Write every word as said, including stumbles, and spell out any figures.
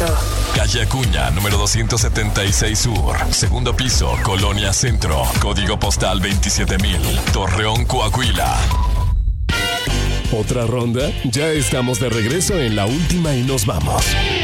Guanajuato. Calle Acuña, número doscientos setenta y seis Sur. Segundo piso, Colonia Centro. Código postal veintisiete mil. Torreón, Coahuila. ¿Otra ronda? Ya estamos de regreso en la última y nos vamos.